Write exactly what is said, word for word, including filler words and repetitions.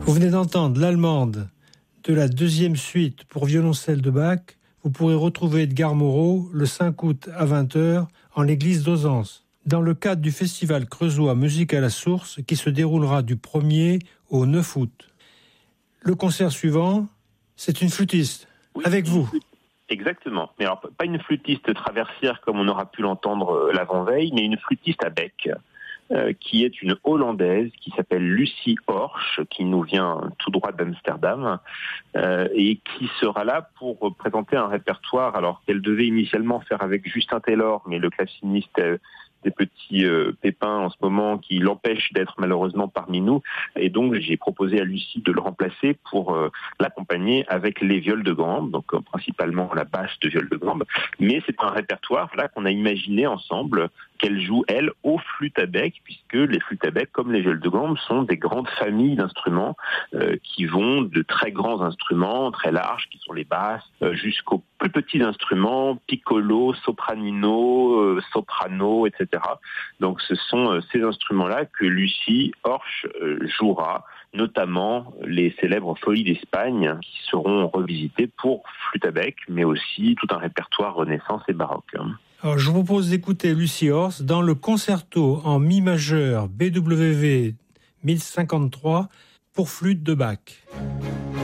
Vous venez d'entendre l'allemande de la deuxième suite pour violoncelle de Bach. Vous pourrez retrouver Edgar Moreau le cinq août à vingt heures en l'église d'Auzance, dans le cadre du festival creusois Musique à la source qui se déroulera du premier au neuf août. Le concert suivant, c'est une flûtiste, oui, avec vous. Exactement. Mais alors, pas une flûtiste traversière comme on aura pu l'entendre l'avant-veille, mais une flûtiste à bec, euh, qui est une Hollandaise qui s'appelle Lucie Horsch, qui nous vient tout droit d'Amsterdam, euh, et qui sera là pour présenter un répertoire, alors qu'elle devait initialement faire avec Justin Taylor, mais le claveciniste euh, des petits euh, pépins en ce moment qui l'empêchent d'être malheureusement parmi nous. Et donc, j'ai proposé à Lucie de le remplacer pour euh, l'accompagner avec les viols de gambe, donc euh, principalement la basse de viol de gambe. Mais c'est un répertoire là qu'on a imaginé ensemble, qu'elle joue, elle, aux flûtes à bec, puisque les flûtes à bec, comme les viols de gambe, sont des grandes familles d'instruments euh, qui vont de très grands instruments, très larges, qui sont les basses, euh, jusqu'aux plus petits instruments, piccolo, sopranino, euh, soprano, et cetera. Donc ce sont euh, ces instruments-là que Lucie Horsch euh, jouera, notamment les célèbres Folies d'Espagne, qui seront revisitées pour flûte à bec, mais aussi tout un répertoire Renaissance et baroque. Alors, je vous propose d'écouter Lucie Horsch dans le concerto en mi majeur B W V mille cinquante-trois pour flûte de Bach.